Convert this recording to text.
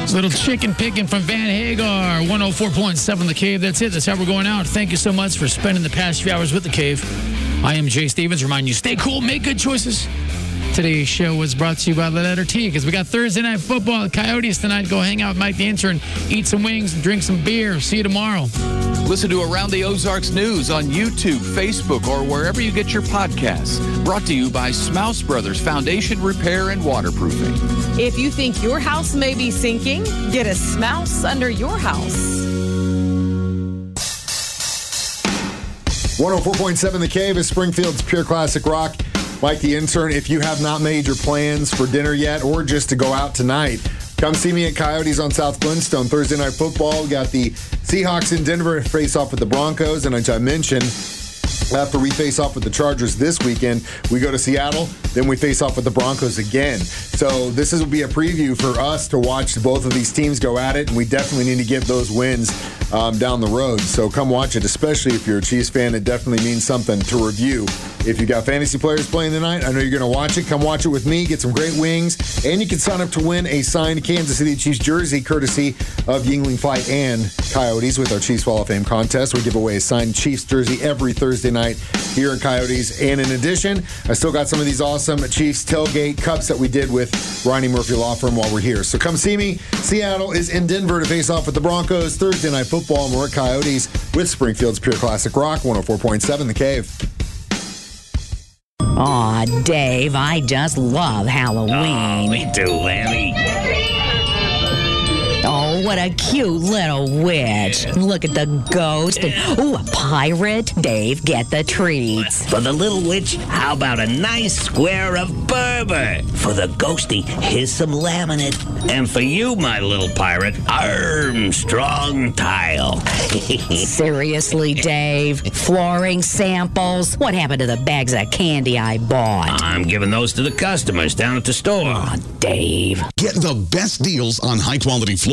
Little chicken picking from Van Hagar, 104.7 The Cave. That's it. That's how we're going out. Thank you so much for spending the past few hours with The Cave. I am Jay Stevens. Remind you, stay cool, make good choices. Today's show was brought to you by the letter T, because we got Thursday Night Football at Coyotes tonight. Go hang out with Mike the Intern, eat some wings, and drink some beer. See you tomorrow. Listen to Around the Ozarks News on YouTube, Facebook, or wherever you get your podcasts. Brought to you by Smouse Brothers Foundation Repair and Waterproofing. If you think your house may be sinking, get a Smouse under your house. 104.7 The Cave is Springfield's Pure Classic Rock. Mike the Intern, if you have not made your plans for dinner yet or just to go out tonight, come see me at Coyotes on South Flintstone. Thursday Night Football. We got the Seahawks in Denver face off with the Broncos. And as I mentioned, after we face off with the Chargers this weekend, we go to Seattle. Then we face off with the Broncos again. So this will be a preview for us to watch both of these teams go at it. And we definitely need to get those wins down the road. So come watch it, especially if you're a Chiefs fan. It definitely means something to review. If you got fantasy players playing tonight, I know you're going to watch it. Come watch it with me. Get some great wings. And you can sign up to win a signed Kansas City Chiefs jersey courtesy of Yingling Fight and Coyotes with our Chiefs Hall of Fame contest. We give away a signed Chiefs jersey every Thursday night here at Coyotes. And in addition, I still got some of these awesome Chiefs tailgate cups that we did with Ronnie Murphy Law Firm while we're here. So come see me. Seattle is in Denver to face off with the Broncos. Thursday Night Football, and we're at Coyotes with Springfield's Pure Classic Rock, 104.7 The Cave. Aw, Dave, I just love Halloween. Oh, me too, Lammy. Oh, what a cute little witch. Yeah. Look at the ghost. And, ooh, a pirate. Dave, get the treats. For the little witch, how about a nice square of Berber? For the ghosty, here's some laminate. And for you, my little pirate, Armstrong tile. Seriously, Dave? Flooring samples? What happened to the bags of candy I bought? I'm giving those to the customers down at the store. Aw, Dave. Get the best deals on high-quality floor.